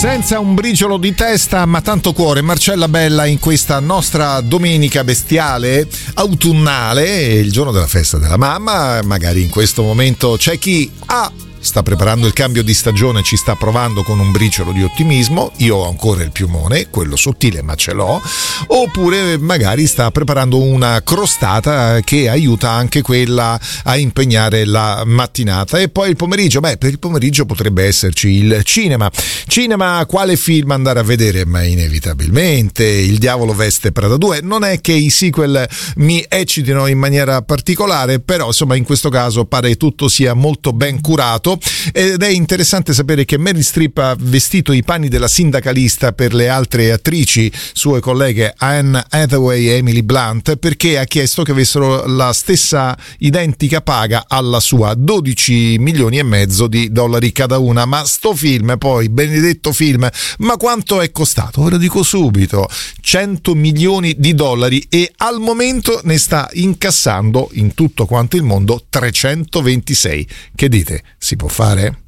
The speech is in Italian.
Senza un briciolo di testa ma tanto cuore, Marcella Bella in questa nostra domenica bestiale autunnale, il giorno della festa della mamma. Magari in questo momento c'è chi sta preparando il cambio di stagione, ci sta provando con un briciolo di ottimismo. Io ho ancora il piumone, quello sottile ma ce l'ho. Oppure magari sta preparando una crostata che aiuta anche quella a impegnare la mattinata. E poi il pomeriggio, per il pomeriggio potrebbe esserci il cinema. Quale film andare a vedere? Ma inevitabilmente Il diavolo veste Prada 2. Non è che i sequel mi eccitino in maniera particolare, però insomma in questo caso pare che tutto sia molto ben curato. Ed è interessante sapere che Meryl Streep ha vestito i panni della sindacalista per le altre attrici, sue colleghe Anne Hathaway e Emily Blunt, perché ha chiesto che avessero la stessa identica paga alla sua, 12 milioni e mezzo di dollari cada una. Ma sto film poi, benedetto film, ma quanto è costato? Ve lo dico subito, 100 milioni di dollari, e al momento ne sta incassando in tutto quanto il mondo 326. Che dite? Si può fare?